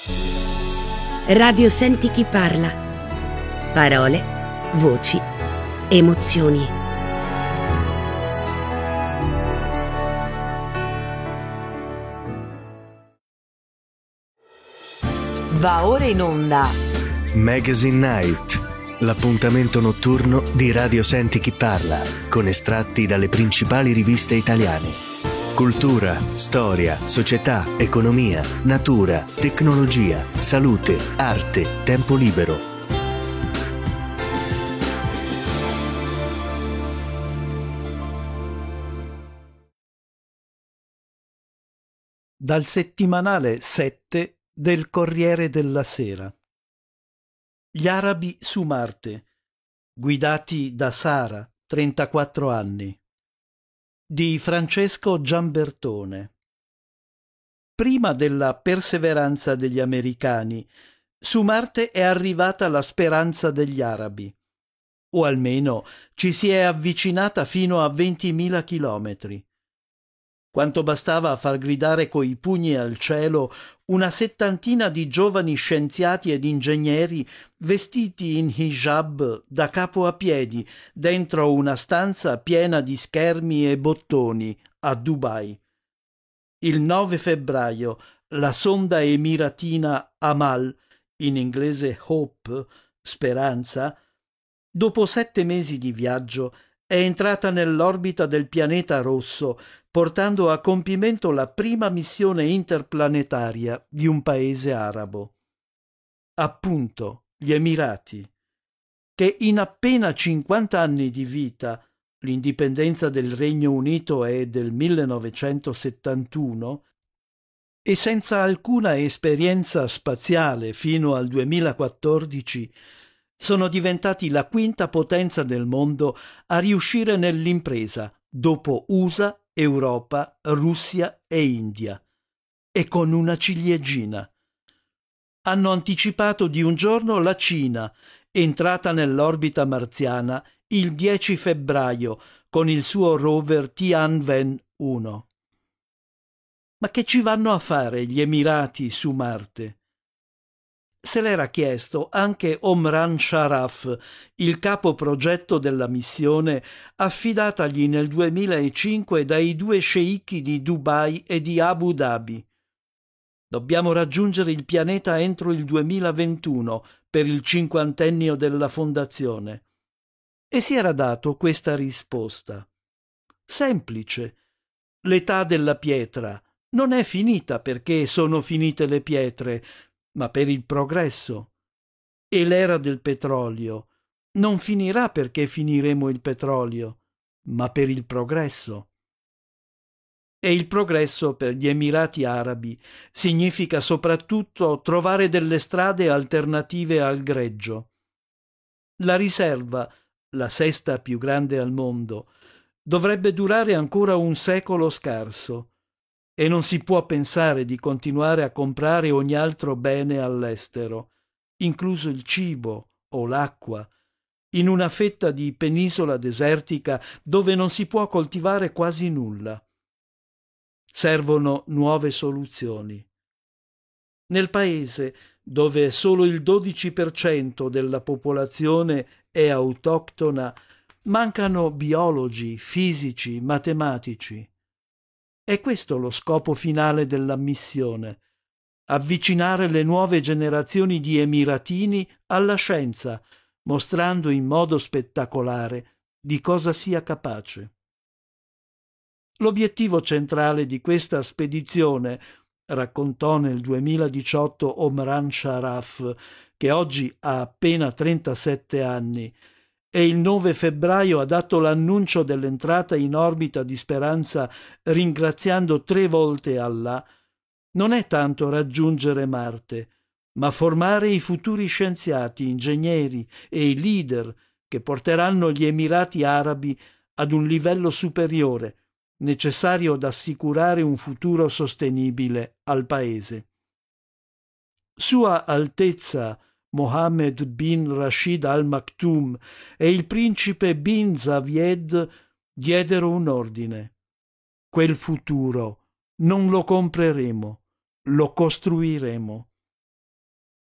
Radio Senti chi parla. Parole, voci, emozioni. Va ora in onda Magazine Night, l'appuntamento notturno di Radio Senti chi parla, con estratti dalle principali riviste italiane. Cultura, storia, società, economia, natura, tecnologia, salute, arte, tempo libero. Dal settimanale 7 del Corriere della Sera. Gli arabi su Marte, guidati da Sara, 34 anni. Di Francesco Giambertone. Prima della perseveranza degli americani, su Marte è arrivata la speranza degli arabi, o almeno ci si è avvicinata fino a 20.000 chilometri. Quanto bastava a far gridare coi pugni al cielo una settantina di giovani scienziati ed ingegneri vestiti in hijab da capo a piedi dentro una stanza piena di schermi e bottoni a Dubai. Il 9 febbraio la sonda emiratina Amal, in inglese Hope, speranza, dopo 7 mesi di viaggio è entrata nell'orbita del pianeta rosso, portando a compimento la prima missione interplanetaria di un paese arabo. Appunto, gli Emirati, che in appena 50 anni di vita, l'indipendenza del Regno Unito è del 1971, e senza alcuna esperienza spaziale fino al 2014, sono diventati la quinta potenza del mondo a riuscire nell'impresa, dopo USA, Europa, Russia e India, e con una ciliegina. Hanno anticipato di un giorno la Cina, entrata nell'orbita marziana il 10 febbraio con il suo rover Tianwen 1. Ma che ci vanno a fare gli Emirati su Marte? Se l'era chiesto anche Omran Sharaf, il capo progetto della missione affidatagli nel 2005 dai due sceicchi di Dubai e di Abu Dhabi. Dobbiamo raggiungere il pianeta entro il 2021 per il 50ennio della fondazione. E si era dato questa risposta. Semplice. L'età della pietra non è finita perché sono finite le pietre, ma per il progresso. E l'era del petrolio non finirà perché finiremo il petrolio, ma per il progresso. E il progresso per gli Emirati Arabi significa soprattutto trovare delle strade alternative al greggio. La riserva, la sesta più grande al mondo, dovrebbe durare ancora un secolo scarso, e non si può pensare di continuare a comprare ogni altro bene all'estero, incluso il cibo o l'acqua, in una fetta di penisola desertica dove non si può coltivare quasi nulla. Servono nuove soluzioni. Nel paese, dove solo il 12% della popolazione è autoctona, mancano biologi, fisici, matematici. È questo lo scopo finale della missione: avvicinare le nuove generazioni di emiratini alla scienza, mostrando in modo spettacolare di cosa sia capace. L'obiettivo centrale di questa spedizione, raccontò nel 2018 Omran Sharaf, che oggi ha appena 37 anni, e il 9 febbraio ha dato l'annuncio dell'entrata in orbita di Speranza ringraziando 3 volte Allah, non è tanto raggiungere Marte, ma formare i futuri scienziati, ingegneri e i leader che porteranno gli Emirati Arabi ad un livello superiore, necessario ad assicurare un futuro sostenibile al paese. Sua Altezza Mohammed bin Rashid Al Maktoum e il principe bin Zayed diedero un ordine: quel futuro non lo compreremo, lo costruiremo.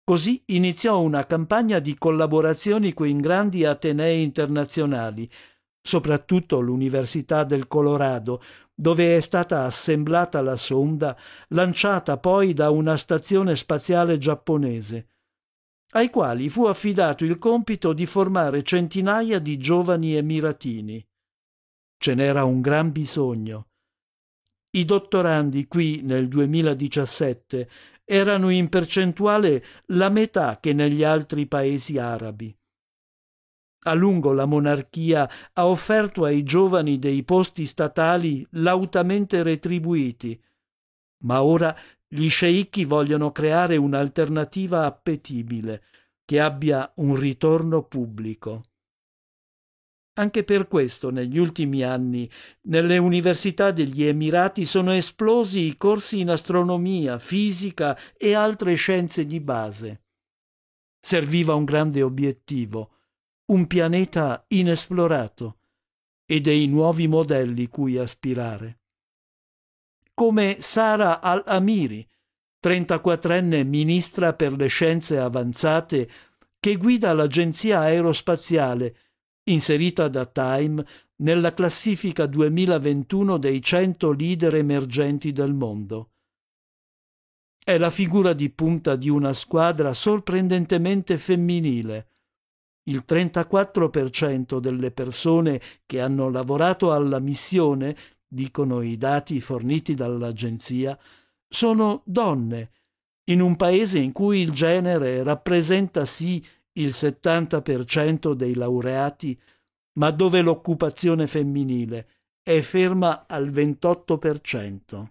Così iniziò una campagna di collaborazioni con grandi atenei internazionali, soprattutto l'Università del Colorado, dove è stata assemblata la sonda, lanciata poi da una stazione spaziale giapponese, ai quali fu affidato il compito di formare centinaia di giovani emiratini. Ce n'era un gran bisogno. I dottorandi qui nel 2017 erano in percentuale la metà che negli altri paesi arabi. A lungo la monarchia ha offerto ai giovani dei posti statali lautamente retribuiti, ma ora gli sceicchi vogliono creare un'alternativa appetibile, che abbia un ritorno pubblico. Anche per questo negli ultimi anni nelle università degli Emirati sono esplosi i corsi in astronomia, fisica e altre scienze di base. Serviva un grande obiettivo, un pianeta inesplorato e dei nuovi modelli cui aspirare. Come Sara Al-Amiri, 34enne ministra per le scienze avanzate, che guida l'agenzia aerospaziale, inserita da Time nella classifica 2021 dei 100 leader emergenti del mondo. È la figura di punta di una squadra sorprendentemente femminile. Il 34% delle persone che hanno lavorato alla missione, dicono i dati forniti dall'agenzia, sono donne, in un paese in cui il genere rappresenta sì il 70% dei laureati, ma dove l'occupazione femminile è ferma al 28%.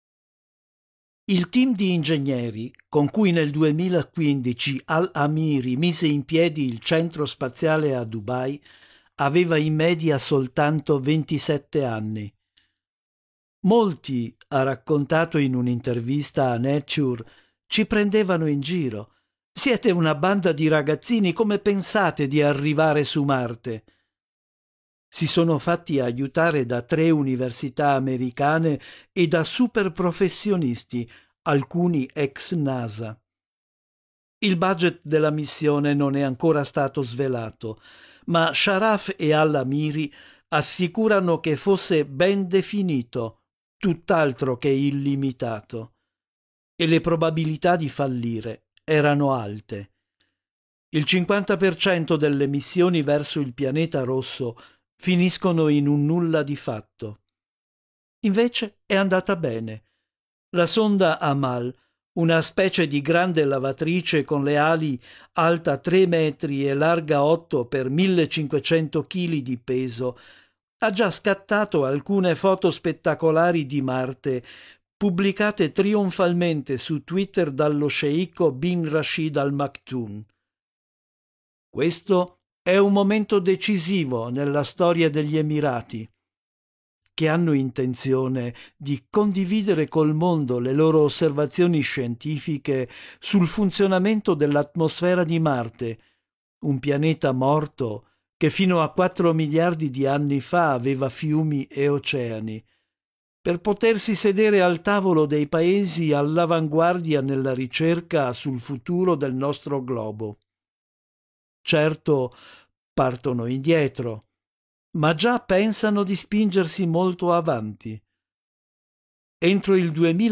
Il team di ingegneri con cui nel 2015 Al-Amiri mise in piedi il centro spaziale a Dubai aveva in media soltanto 27 anni. Molti, ha raccontato in un'intervista a Nature, ci prendevano in giro. Siete una banda di ragazzini, come pensate di arrivare su Marte? Si sono fatti aiutare da 3 università americane e da super professionisti, alcuni ex NASA. Il budget della missione non è ancora stato svelato, ma Sharaf e Al-Amiri assicurano che fosse ben definito, tutt'altro che illimitato, e le probabilità di fallire erano alte. Il 50% delle missioni verso il pianeta rosso finiscono in un nulla di fatto. Invece è andata bene. La sonda Amal, una specie di grande lavatrice con le ali alta 3 metri e larga 8 per 1500 kg di peso, ha già scattato alcune foto spettacolari di Marte, pubblicate trionfalmente su Twitter dallo sceicco bin Rashid Al Maktoum. Questo è un momento decisivo nella storia degli Emirati, che hanno intenzione di condividere col mondo le loro osservazioni scientifiche sul funzionamento dell'atmosfera di Marte, un pianeta morto che fino a 4 miliardi di anni fa aveva fiumi e oceani, per potersi sedere al tavolo dei paesi all'avanguardia nella ricerca sul futuro del nostro globo. Certo, partono indietro, ma già pensano di spingersi molto avanti. Entro il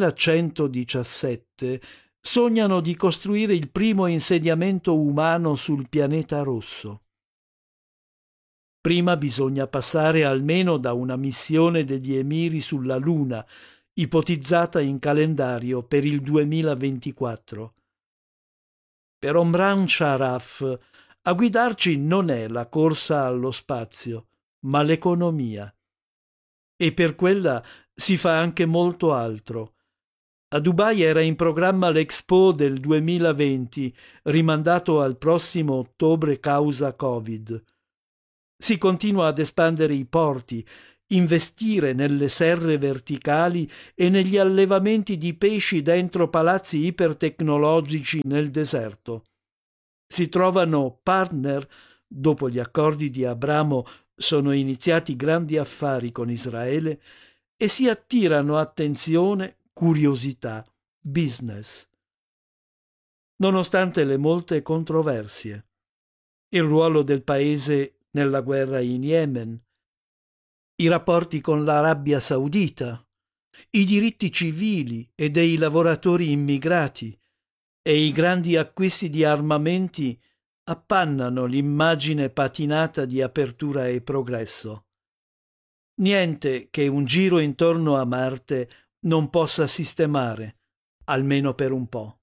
2117 sognano di costruire il primo insediamento umano sul pianeta rosso. Prima bisogna passare almeno da una missione degli emiri sulla Luna, ipotizzata in calendario per il 2024. Per Omran Sharaf, a guidarci non è la corsa allo spazio, ma l'economia. E per quella si fa anche molto altro. A Dubai era in programma l'Expo del 2020, rimandato al prossimo ottobre causa Covid. Si continua ad espandere i porti, investire nelle serre verticali e negli allevamenti di pesci dentro palazzi ipertecnologici nel deserto. Si trovano partner, dopo gli accordi di Abramo sono iniziati grandi affari con Israele, e si attirano attenzione, curiosità, business. nonostante le molte controversie. Il ruolo del paese nella guerra in Yemen, i rapporti con l'Arabia Saudita, i diritti civili e dei lavoratori immigrati e i grandi acquisti di armamenti appannano l'immagine patinata di apertura e progresso. Niente che un giro intorno a Marte non possa sistemare, almeno per un po'.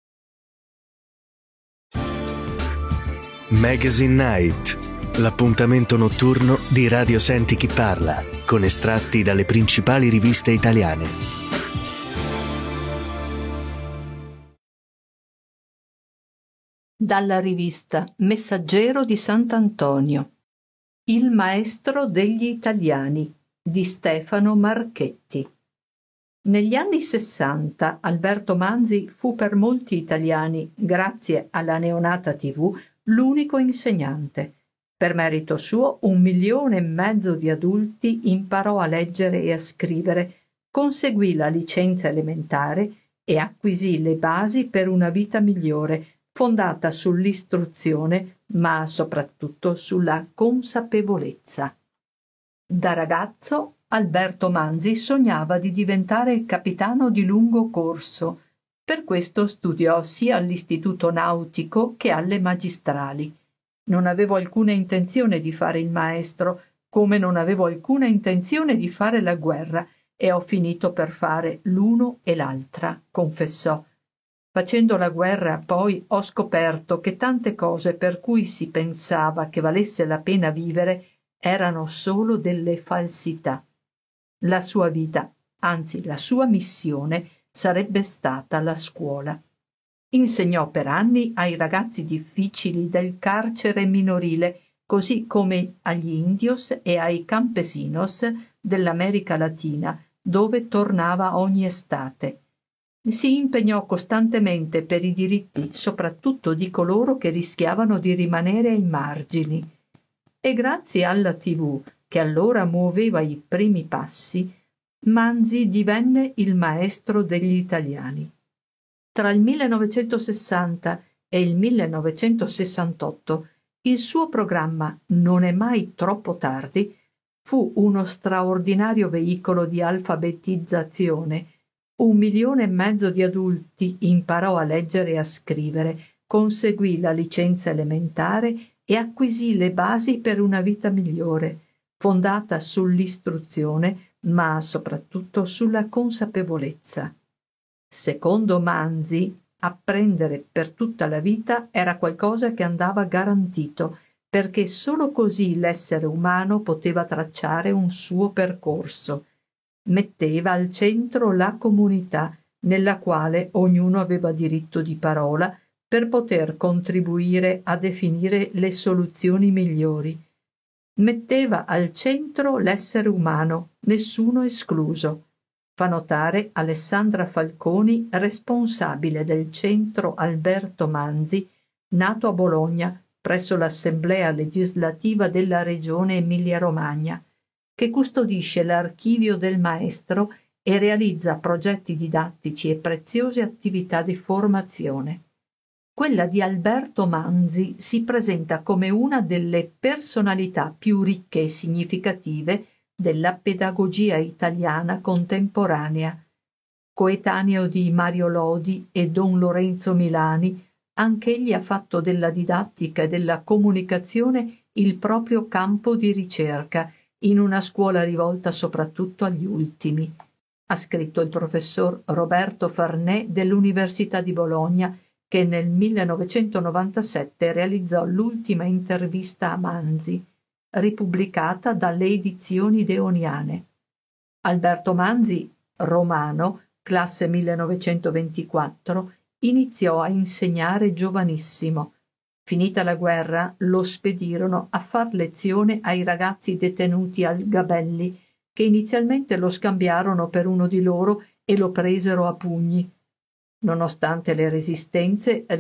Magazine Night, l'appuntamento notturno di Radio Senti Chi Parla, con estratti dalle principali riviste italiane. Dalla rivista Messaggero di Sant'Antonio. Il maestro degli italiani di Stefano Marchetti. Negli anni 60 Alberto Manzi fu per molti italiani, grazie alla neonata TV, l'unico insegnante. Per merito suo 1,5 milioni di adulti imparò a leggere e a scrivere, conseguì la licenza elementare e acquisì le basi per una vita migliore, fondata sull'istruzione, ma soprattutto sulla consapevolezza. Da ragazzo Alberto Manzi sognava di diventare capitano di lungo corso. Per questo studiò sia all'Istituto Nautico che alle magistrali. Non avevo alcuna intenzione di fare il maestro, come non avevo alcuna intenzione di fare la guerra, e ho finito per fare l'uno e l'altra, confessò. Facendo la guerra poi ho scoperto che tante cose per cui si pensava che valesse la pena vivere erano solo delle falsità. La sua vita, anzi la sua missione, sarebbe stata la scuola. Insegnò per anni ai ragazzi difficili del carcere minorile, così come agli indios e ai campesinos dell'America Latina, dove tornava ogni estate. Si impegnò costantemente per i diritti, soprattutto di coloro che rischiavano di rimanere ai margini. E grazie alla TV, che allora muoveva i primi passi, Manzi divenne il maestro degli italiani. Tra il 1960 e il 1968 il suo programma Non è mai troppo tardi fu uno straordinario veicolo di alfabetizzazione. 1,5 milioni di adulti imparò a leggere e a scrivere, conseguì la licenza elementare e acquisì le basi per una vita migliore, fondata sull'istruzione, ma soprattutto sulla consapevolezza. Secondo Manzi, apprendere per tutta la vita era qualcosa che andava garantito, perché solo così l'essere umano poteva tracciare un suo percorso. Metteva al centro la comunità, nella quale ognuno aveva diritto di parola per poter contribuire a definire le soluzioni migliori. Metteva al centro l'essere umano, nessuno escluso. Fa notare Alessandra Falconi, responsabile del centro Alberto Manzi, nato a Bologna presso l'Assemblea legislativa della regione Emilia-Romagna, che custodisce l'archivio del maestro e realizza progetti didattici e preziose attività di formazione. Quella di Alberto Manzi si presenta come una delle personalità più ricche e significative della pedagogia italiana contemporanea. Coetaneo di Mario Lodi e Don Lorenzo Milani, anch'egli ha fatto della didattica e della comunicazione il proprio campo di ricerca, in una scuola rivolta soprattutto agli ultimi. Ha scritto il professor Roberto Farnè dell'Università di Bologna, che nel 1997 realizzò l'ultima intervista a Manzi, ripubblicata dalle edizioni Deoniane. Alberto Manzi, romano, classe 1924, iniziò a insegnare giovanissimo. Finita la guerra, lo spedirono a far lezione ai ragazzi detenuti al Gabelli, che inizialmente lo scambiarono per uno di loro e lo presero a pugni. Nonostante le resistenze,